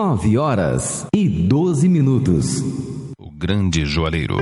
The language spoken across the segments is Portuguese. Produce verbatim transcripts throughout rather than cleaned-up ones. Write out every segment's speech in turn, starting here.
Nove horas e doze minutos. O grande joalheiro.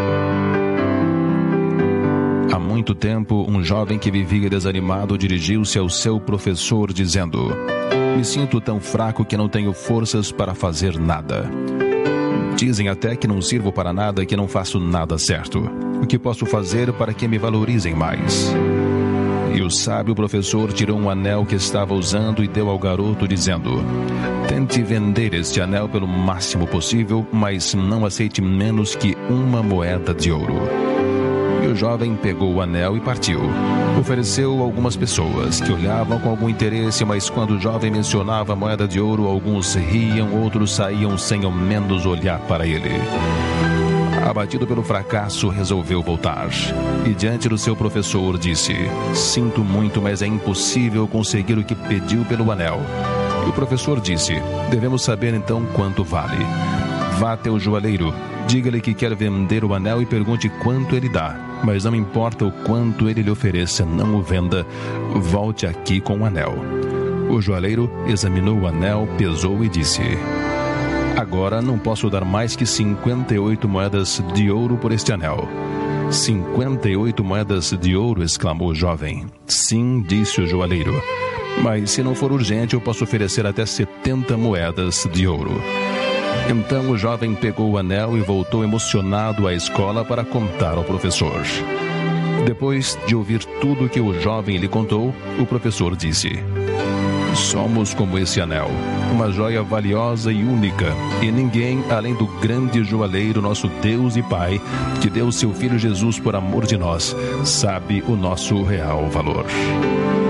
Há muito tempo, um jovem que vivia desanimado dirigiu-se ao seu professor dizendo: me sinto tão fraco que não tenho forças para fazer nada. Dizem até que não sirvo para nada e que não faço nada certo. O que posso fazer para que me valorizem mais? E o sábio professor tirou um anel que estava usando e deu ao garoto, dizendo: tente vender este anel pelo máximo possível, mas não aceite menos que uma moeda de ouro. E o jovem pegou o anel e partiu. Ofereceu a algumas pessoas que olhavam com algum interesse, mas quando o jovem mencionava a moeda de ouro, alguns riam, outros saíam sem ao menos olhar para ele. Abatido pelo fracasso, resolveu voltar. E diante do seu professor disse: sinto muito, mas é impossível conseguir o que pediu pelo anel. E o professor disse: devemos saber então quanto vale. Vá até o joalheiro, diga-lhe que quer vender o anel e pergunte quanto ele dá. Mas não importa o quanto ele lhe ofereça, não o venda. Volte aqui com o anel. O joalheiro examinou o anel, pesou e disse: agora não posso dar mais que cinquenta e oito moedas de ouro por este anel. cinquenta e oito moedas de ouro, exclamou o jovem. Sim, disse o joalheiro. Mas se não for urgente, eu posso oferecer até setenta moedas de ouro. Então o jovem pegou o anel e voltou emocionado à escola para contar ao professor. Depois de ouvir tudo que o jovem lhe contou, o professor disse: somos como esse anel, uma joia valiosa e única, e ninguém, além do grande joalheiro, nosso Deus e Pai, que deu seu Filho Jesus por amor de nós, sabe o nosso real valor.